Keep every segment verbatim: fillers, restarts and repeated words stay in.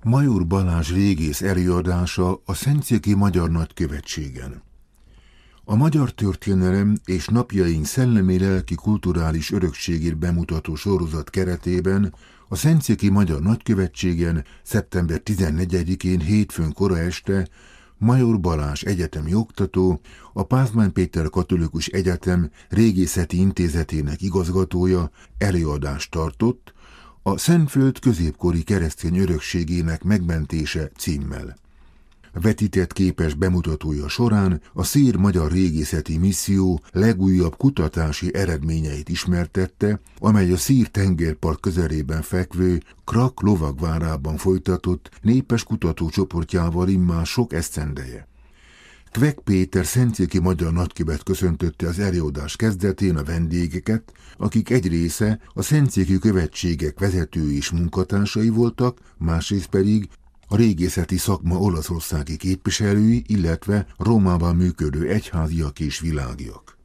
Major Balázs régész előadása a Szentszéki Magyar Nagykövetségen. A magyar történelem és napjaink szellemi-lelki kulturális örökségét bemutató sorozat keretében a Szentszéki Magyar Nagykövetségen szeptember tizennegyedikén hétfőn kora este Major Balázs egyetemi oktató, a Pázmány Péter Katolikus Egyetem Régészeti Intézetének igazgatója előadást tartott a Szentföld középkori keresztény örökségének megmentése címmel. A vetített képes bemutatója során a Szír-Magyar Régészeti Misszió legújabb kutatási eredményeit ismertette, amely a Szír tengerpart közelében fekvő Krak lovagvárában folytatott népes kutatócsoportjával immár sok esztendeje. Kvek Péter szentszéki magyar nagykövet köszöntötte az előadás kezdetén a vendégeket, akik egy része a szentszéki követségek vezetői és munkatársai voltak, másrészt pedig a régészeti szakma olaszországi képviselői, illetve Rómában működő egyháziak és világiak.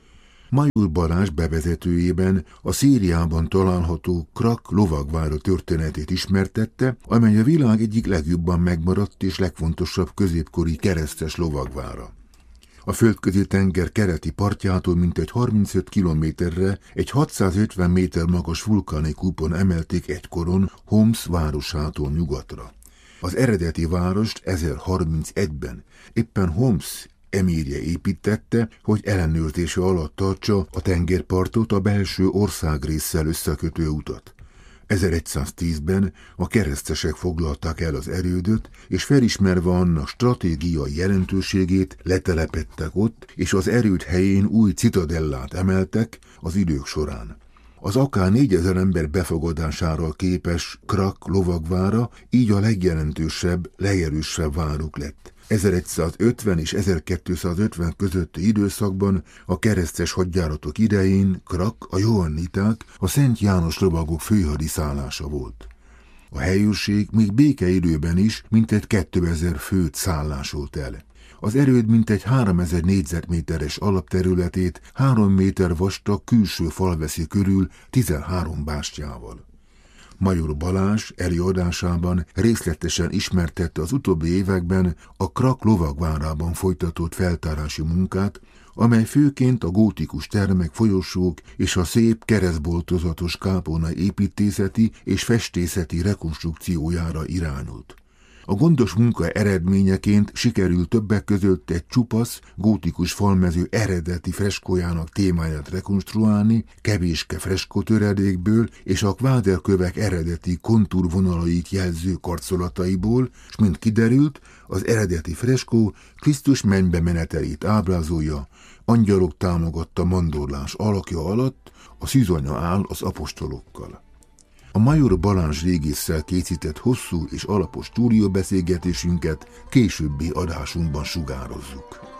Major Balázs bevezetőjében a Szíriában található Krak lovagvára történetét ismertette, amely a világ egyik legjobban megmaradt és legfontosabb középkori keresztes lovagvára. A Földközi tenger keleti partjától mintegy harmincöt kilométerre egy hatszázötven méter magas vulkáni kúpon emelték egykoron Homs városától nyugatra. Az eredeti várost ezerharmincegyben éppen Homs emírje építette, hogy ellenőrzése alatt tartsa a tengerpartot, a belső országrésszel összekötő utat. ezeregyszáztízben a keresztesek foglalták el az erődöt, és felismerve annak stratégiai jelentőségét letelepedtek ott, és az erőd helyén új citadellát emeltek az idők során. Az akár négyezer ember befogadására képes Krak lovagvára így a legjelentősebb, legerősebb váruk lett. ezeregyszázötven és ezerkétszázötven közötti időszakban a keresztes hadjáratok idején Krak, a johanniták, a Szent János lovagok főhadiszállása volt. A helyőrség még békeidőben is mintegy kétezer főt szállásolt el. Az erőd mintegy háromezer négyzetméteres alapterületét három méter vastag külső fal veszi körül tizenhárom bástyával. Major Balázs előadásában részletesen ismertette az utóbbi években a Krak lovagvárában folytatott feltárási munkát, amely főként a gótikus termek, folyosók és a szép keresztboltozatos kápolna építészeti és festészeti rekonstrukciójára irányult. A gondos munka eredményeként sikerült többek között egy csupasz, gótikus falmező eredeti freskójának témáját rekonstruálni, kevéske freskótöredékből és a kváderkövek eredeti kontúrvonalait jelző karcolataiból, s mint kiderült, az eredeti freskó Krisztus mennybe menetelét ábrázolja, angyalok támogatta mandorlás alakja alatt, a szűzanya áll az apostolokkal. A Major Balázs régésszel készített hosszú és alapos stúdióbeszélgetésünket későbbi adásunkban sugározzuk.